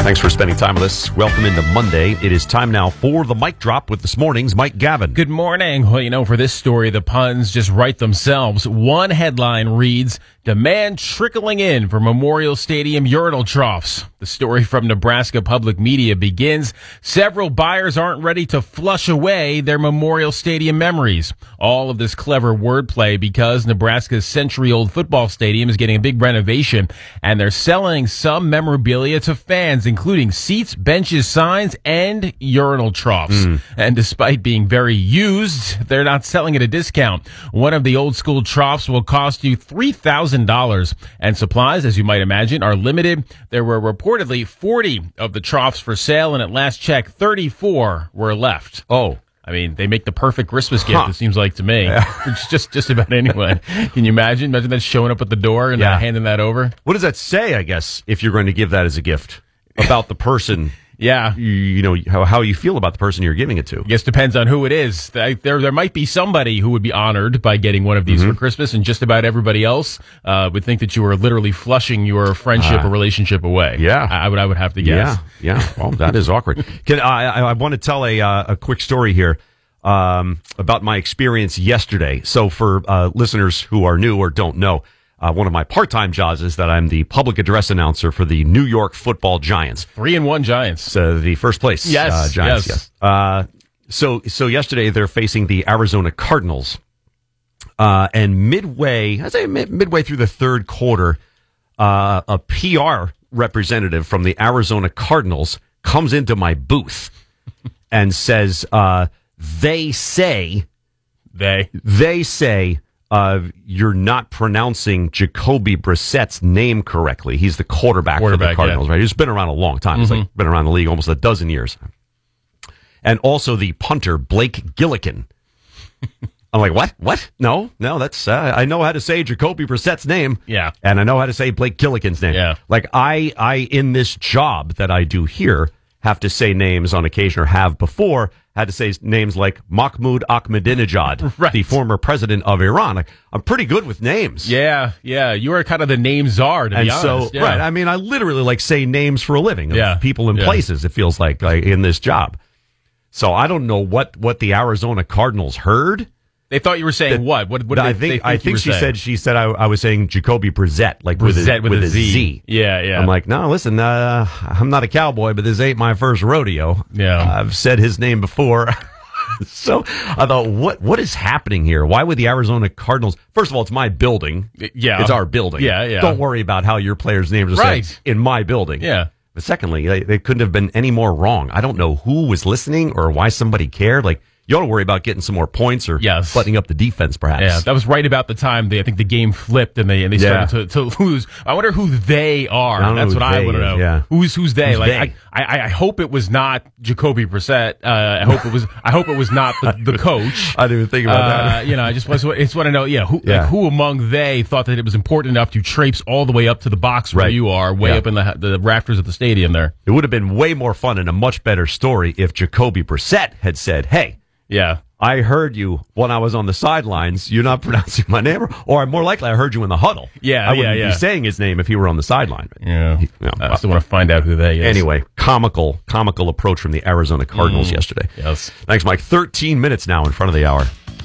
Thanks for spending time with us. Welcome into Monday. It is time now for the mic drop with this morning's Mike Gavin. Good morning. Well, for this story, the puns just write themselves. One headline reads, "Demand trickling in for Memorial Stadium urinal troughs." The story from Nebraska Public Media begins, "Several buyers aren't ready to flush away their Memorial Stadium memories." All of this clever wordplay because Nebraska's century-old football stadium is getting a big renovation, and they're selling some memorabilia to fans, including seats, benches, signs, and urinal troughs. And despite being very used, they're not selling at a discount. One of the old-school troughs will cost you $3,000, and supplies, as you might imagine, are limited. There were reportedly 40 of the troughs for sale, and at last check, 34 were left. Oh. I mean, they make the perfect Christmas gift, it seems like to me. Yeah. just about anyone. Can you imagine? Imagine that showing up at the door and handing that over. What does that say, I guess, if you're going to give that as a gift? About the person, how you feel about the person you're giving it to. I guess depends on who it is. There might be somebody who would be honored by getting one of these for Christmas, and just about everybody else would think that you were literally flushing your friendship or relationship away. Yeah, I would have to guess. Yeah. Well, that is awkward. I want to tell a quick story here about my experience yesterday. So for listeners who are new or don't know. One of my part-time jobs is that I'm the public address announcer for the New York Football Giants. 3-1 Giants. The first place Giants. Yes. So yesterday they're facing the Arizona Cardinals. And midway through the third quarter, a PR representative from the Arizona Cardinals comes into my booth and says, they say you're not pronouncing Jacoby Brissett's name correctly. He's the quarterback for the Cardinals, right? He's been around a long time. He's been around the league almost a dozen years. And also the punter, Blake Gillikin. I'm like, what? No, that's, I know how to say Jacoby Brissett's name. Yeah. And I know how to say Blake Gillikin's name. Yeah. Like I, in this job that I do here, have to say names on occasion, or have before had to say names like Mahmoud Ahmadinejad, right, the former president of Iran. I'm pretty good with names. Yeah. You are kind of the name czar, to be honest. So, right, I mean, I literally say names for a living of people and places, it feels like in this job. So I don't know what the Arizona Cardinals heard. They thought you were saying what? What did I think she said I was saying Jacoby Brissett, like Brissett with a Z. Yeah. I'm like, no, listen, I'm not a cowboy, but this ain't my first rodeo. Yeah. I've said his name before. So I thought, what is happening here? Why would the Arizona Cardinals? First of all, it's my building. Yeah. It's our building. Yeah. Don't worry about how your players' names are said in my building. Yeah. But secondly, they couldn't have been any more wrong. I don't know who was listening or why somebody cared. Like, you ought to worry about getting some more points or buttoning up the defense, perhaps. Yeah, that was right about the time I think the game flipped and they started to lose. I wonder who they are. That's what I want to know. Yeah. Who's they? Who's like they? I hope it was not Jacoby Brissett. I hope it was not the coach. I didn't even think about that. I just want to know. Who among they thought that it was important enough to traipse all the way up to the box where you are, up in the rafters of the stadium there. It would have been way more fun and a much better story if Jacoby Brissett had said, "Hey, I heard you when I was on the sidelines. You're not pronouncing my name." Or more likely, I heard you in the huddle. I wouldn't be saying his name if he were on the sideline. I still want to find out who they is. Anyway, comical approach from the Arizona Cardinals yesterday. Yes. Thanks, Mike. 13 minutes now in front of the hour.